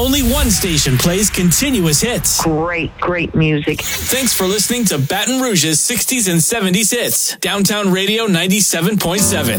only one station plays continuous hits. Great music. Thanks for listening to Baton Rouge's 60s and 70s hits. Downtown Radio 97.7.